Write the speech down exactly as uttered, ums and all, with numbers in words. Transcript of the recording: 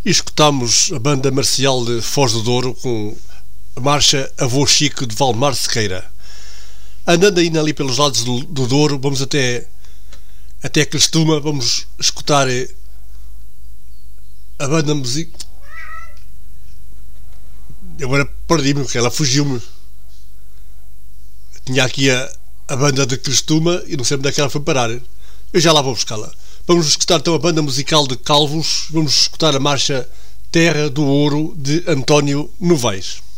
E escutámos a banda marcial de Foz do Douro com a marcha Avô Chico de Valmar Sequeira. Andando ainda ali pelos lados do, do Douro, vamos até até Crestuma, vamos escutar a banda musical. Agora perdi-me, porque ela fugiu-me. Tinha aqui a, a banda de Crestuma e não sei onde é que ela foi parar. Eu já lá vou buscá-la. Vamos escutar então a banda musical de Calvos. Vamos escutar a marcha Terra do Ouro de António Novaes.